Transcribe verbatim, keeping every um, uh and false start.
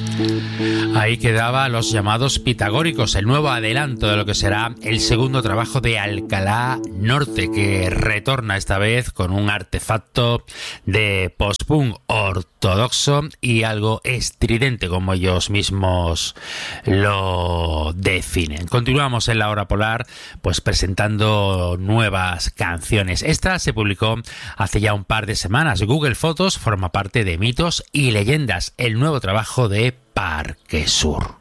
Ahí quedaba Los llamados pitagóricos, el nuevo adelanto de lo que será el segundo trabajo de Alcalá Norte, que retorna esta vez con un artefacto de post-punk ortodoxo y algo estridente, como ellos mismos lo definen. Continuamos en la hora polar, pues presentando nuevas canciones. Esta se publicó hace ya un par de semanas. Google Fotos forma parte de Mitos y Leyendas, el nuevo trabajo de Parque Sur.